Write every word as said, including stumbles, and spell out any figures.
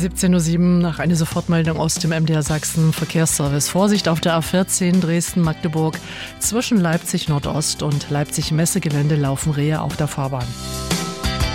siebzehn Uhr sieben nach einer Sofortmeldung aus dem M D R Sachsen Verkehrsservice. Vorsicht auf der A vierzehn Dresden-Magdeburg. Zwischen Leipzig Nordost und Leipzig Messegelände laufen Rehe auf der Fahrbahn.